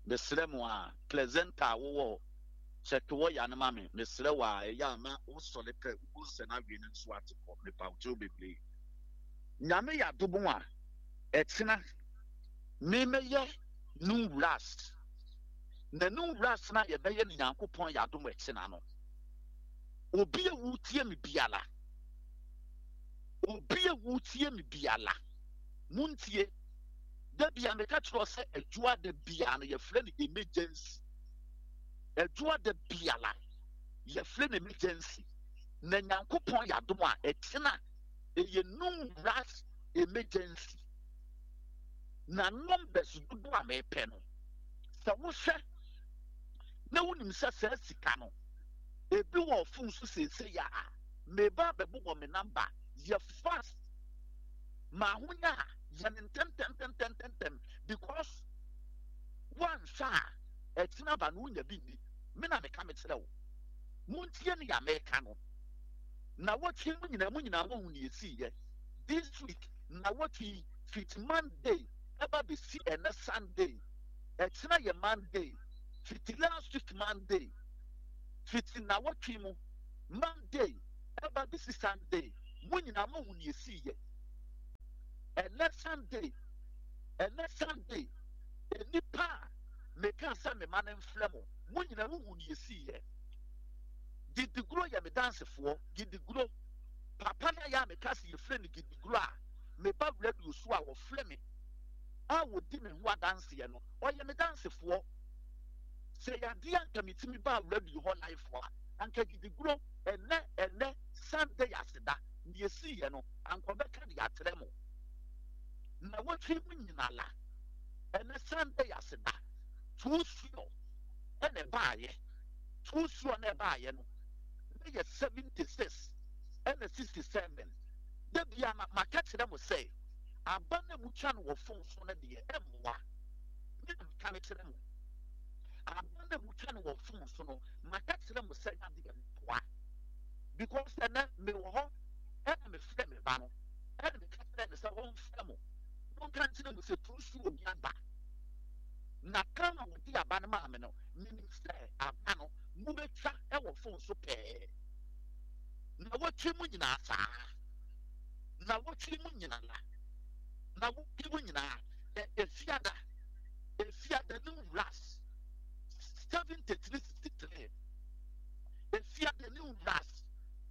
mesrɛ mo a presenter wo check wo ya na mame mesrɛ wa ya ma wo sɔle pɛ wo sɛ na wie ne nso ate kɔ me pa wo bebre nyame ya dobo a ɛtena me meyɛ no ras na no ras na ye bɛyɛ ne Nyankopɔn ya domo ɛtena no obi a wutie me biala obi a wutie me biala muntie da bia me ka kyerɛ sɛ adwua da bia no yɛfrɛ no emergency adwua da biala yɛfrɛ no emergency na Nyankopɔn ya domo a ɛtena ɛyɛ no ras emergency na numbers dodo a mepɛ no sɛ wohwɛ na wonim sɛ sɛ sika no ebi wɔ fon so sese ya meba bɛbɔ wɔ me number yɛ fast ma ahonya yɛ ntɛntɛntɛntɛntɛm because one sha ɛtena ba no wonya bi ni me na meka me kyerɛ wo montie ne ya meka no na wɔtwe mu nyina mo hu ne esi yɛ this week na wɔtwe fit Monday eba be see ɛnɛ Sunday ɛtena yɛ Monday fit last week Monday fit na wɔtwe mu Monday eba be see Sunday mo nyina mo hu ne esi yɛ ɛnɛ Sunday enipa meka sɛ me ma ne mfrɛ mo nyina mo hu ne esi yɛ gidiguro yɛ me dansefoɔ gidiguro papa na ya me ka sɛ yɛfrɛ no gidiguro a me ba radio so a wɔfrɛ me a wodi me ho adanseɛ no ɔyɛ me dansefoɔ sɛ yɛadeɛ anka metumi ba radio hɔ life a anka gidiguro ɛnɛ Sunday aseda ne yɛsiiɛ no anka ɔbɛka de atrɛ mo na wɔtwe mu nyina la ɛnɛ Sunday aseda tuosuo ɛna ɛbaayɛ tuosuo na ɛbaayɛ no ɛyɛ 76 ɛna 67 da bia maka kyerɛ mo sɛ aba na mutwa no wɔ fon so no deɛ ɛmmoa ne na meka kyerɛ mo aba na mutwa no wɔ fon so no maka kyerɛ mo sɛ yadeɛ mmoa because ɛnɛ mewɔ hɔ ɛna mefrɛ me ba no ɛna meka kyerɛ no sɛ wɔmfrɛ mo wɔnka kyerɛ mo sɛ tuosuo bi aba na kama wɔde aba no maa me no menim sɛ aba no mobɛtwa ɛwɔ fon so pɛɛ na wɔtwe mu nyinaa saa na wɔtwe mu nyinaa la na wɔtwe mu nyinaa efiada no ras 7363 efiada no ras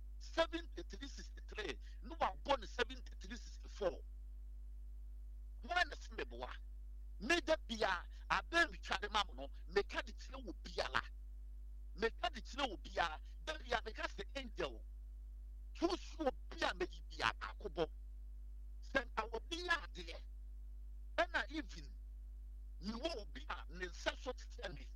7363 no wabɔ no 7364 wɔn na se meboa meda bia abɛn twade ma mo no meka de kyerɛ wɔ biala da bia meka sɛ angel tuosuo bia meyi bia akobɔ sɛ awɔ bia adeɛ ɛna even mewɔ obi a ne nsa so tetɛ me